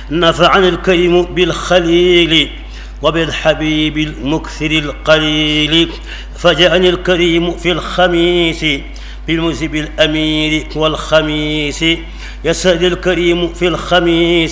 نفعني الكريم بالخليل وبالحبيب المكثر القليل، فجاءني الكريم في الخميس بالمذهب الأمير والخميس، يسأل الكريم في الخميس